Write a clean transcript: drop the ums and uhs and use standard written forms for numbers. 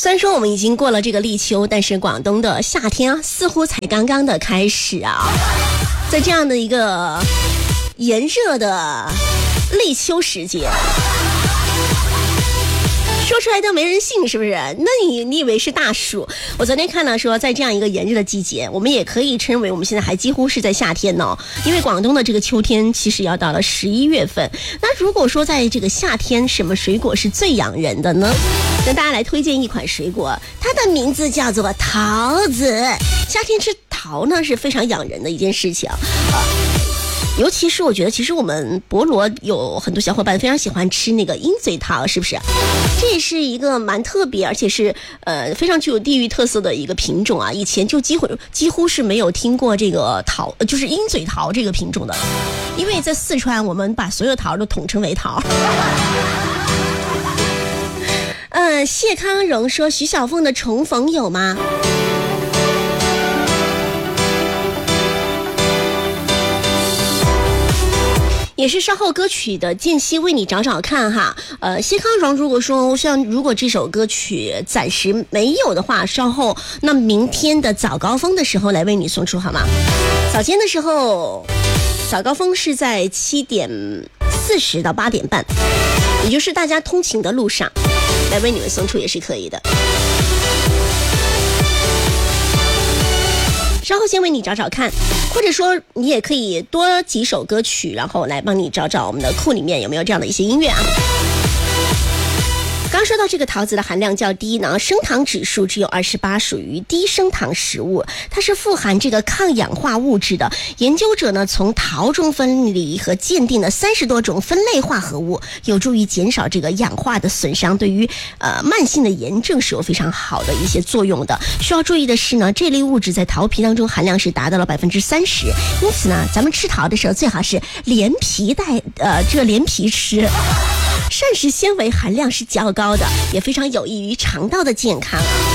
虽然说我们已经过了这个立秋，但是广东的夏天啊，似乎才刚刚的开始啊。在这样的一个炎热的立秋时节，说出来都没人信，是不是？那你以为是大暑？我昨天看了说，在这样一个炎热的季节，我们也可以称为我们现在还几乎是在夏天呢。因为广东的这个秋天其实要到了11月份。那如果说在这个夏天，什么水果是最养人的呢？跟大家来推荐一款水果，它的名字叫做桃子。夏天吃桃呢是非常养人的一件事情啊。尤其是我觉得，其实我们博罗有很多小伙伴非常喜欢吃那个鹰嘴桃，是不是？这也是一个蛮特别，而且是非常具有地域特色的一个品种啊。以前就几乎是没有听过这个桃，就是鹰嘴桃这个品种的，因为在四川我们把所有桃都统称为桃。谢康荣说徐小凤的重逢有吗？也是稍后歌曲的间隙为你找找看哈。谢康荣如果这首歌曲暂时没有的话，稍后那明天的早高峰的时候来为你送出好吗？早间的时候早高峰是在7点40到8点半，也就是大家通勤的路上来为你们送出也是可以的。稍后先为你找找看，或者说你也可以多几首歌曲，然后来帮你找找我们的库里面有没有这样的一些音乐啊。刚说到这个桃子的含量较低呢，升糖指数只有28，属于低升糖食物，它是富含这个抗氧化物质的。研究者呢从桃中分离和鉴定了30多种分类化合物，有助于减少这个氧化的损伤，对于慢性的炎症是有非常好的一些作用的。需要注意的是呢，这类物质在桃皮当中含量是达到了30%，因此呢，咱们吃桃的时候最好是连皮吃。膳食纤维含量是较高的，也非常有益于肠道的健康啊。